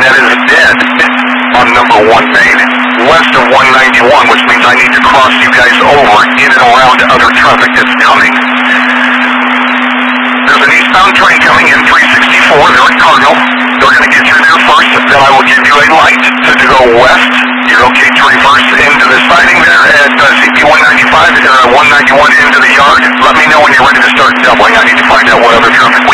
that is dead on number 1 main, west of 191, which means I need to cross you guys over in and around other traffic that's coming. There's an eastbound train coming in 364. They're at Cardinal. They're going to get through there first, then I will give you a light to go west. You're okay to reverse into the siding there at CP 195 or 191 into the yard. Let me know when you're ready to start doubling. I need to find out what other traffic we